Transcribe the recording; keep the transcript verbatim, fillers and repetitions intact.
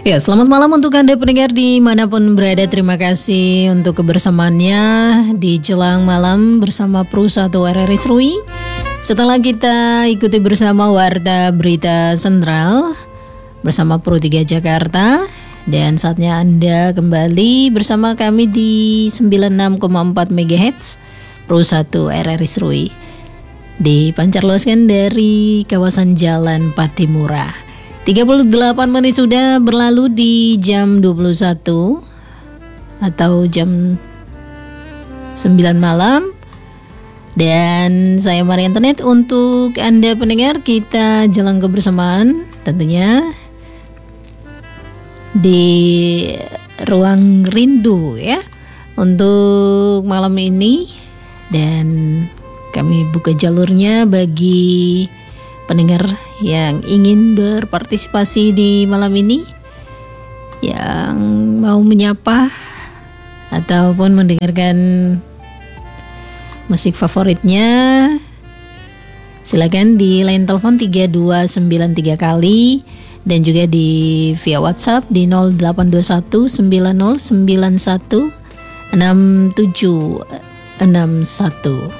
Ya, selamat malam untuk Anda pendengar dimanapun berada. Terima kasih untuk kebersamaannya di jelang malam bersama Pro satu R R I Serui. Setelah kita ikuti bersama Warta Berita Sentral bersama Pro tiga Jakarta, dan saatnya Anda kembali bersama kami di sembilan puluh enam koma empat megahertz Pro satu R R I Serui, dipancarluaskan dari kawasan Jalan Patimura. tiga puluh delapan menit sudah berlalu di jam dua puluh satu atau jam sembilan malam. Dan saya Maria Antoinette. Untuk Anda pendengar, kita jalan kebersamaan tentunya di ruang rindu ya untuk malam ini. Dan kami buka jalurnya bagi pendengar yang ingin berpartisipasi di malam ini, yang mau menyapa ataupun mendengarkan musik favoritnya, silakan di line telepon tiga dua sembilan tiga kali, dan juga di via WhatsApp di nol delapan dua satu sembilan nol sembilan satu enam tujuh enam satu.